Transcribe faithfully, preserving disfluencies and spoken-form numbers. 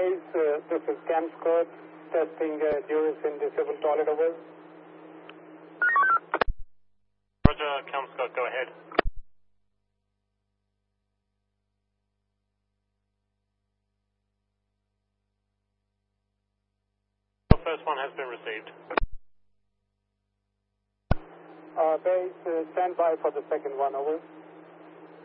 base, uh, this is Cam Scott testing uh, Juris in disabled toilet, over. Roger, Cam Scott, go ahead. The first one has been received. Uh, base, uh, stand by for the second one, over.